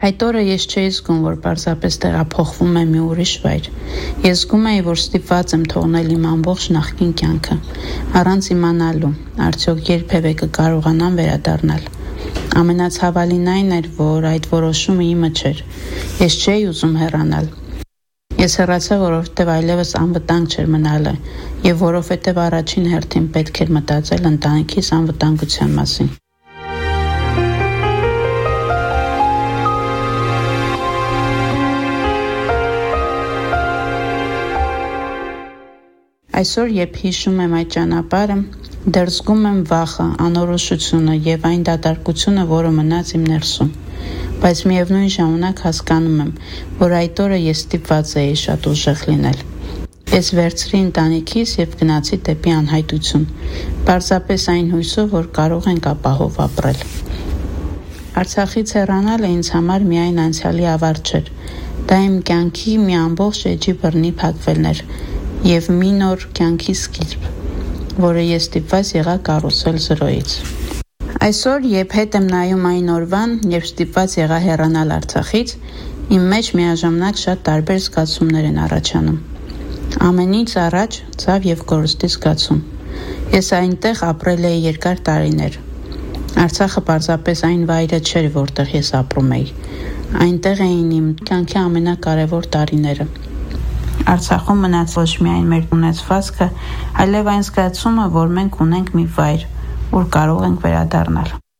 Այդ օրը ես չէի զգում, որ պարզապես տեղափոխվում եմ մի ուրիշ վայր։ Ես զգում էի, որ ստիպված եմ թողնել իմ ամբողջ նախկին կյանքը, առանց իմանալու, արդյոք երբևէ կկարողանամ վերադառնալ։ Ամենացավալին այն էր, որ այդ որոշումը իմը չէր։ Ես չէի ուզում հեռանալ։ Ես հեռացա, որովհետև այլևս անվտանգ չէր մնալը, եւ որովհետև առաջին հերթին պետք էր մտածել ընտանիքիս անվտանգության մասին։ Այսօր, երբ հիշում եմ այդ ճանապարհը, դեռ զգում եմ վախը, անորոշությունը եւ այն դատարկությունը, որը մնաց իմ ներսում։ Բայց միևնույն ժամանակ հասկանում եմ, որ այդ օրը ես ստիպված էի շատ ուժեղ լինել։ Ես վերցրի ընտանիքիս եւ գնացի դեպի անհայտություն, պարզապես այն հույսով, որ կարող ենք ապահով ապրել։ Արցախից հեռանալը ինձ համար միայն անցյալի ավարտ չէր։ Դա իմ կյանքի մի ամբողջ էջի բռնի փակվելն էր եւ մի նոր կյանքի սկիզբ, որը ես ստիպված եղա կառուցել զրոյից։ Այսօր, երբ հետ եմ նայում այն օրվան, երբ ստիպված եղա հեռանալ Արցախից, իմ մեջ միաժամանակ շատ տարբեր զգացումներ են առաջանում։ Ամենից առաջ ցավ եւ կորստի զգացում։ Ես այնտեղ ապրել էի երկար տարիներ։ Արցախը պարզապես այն վայրը չէր, որտեղ ես ապրում էի։ Այնտեղ էին իմ կյանքի ամենակարևոր տարիները։ Արցախում մնաց ոչ միայն մեր ունեցվածքը, այլև այն զգացումը, որ մենք ունենք մի վայր, ուր կարող ենք վերադառնալ։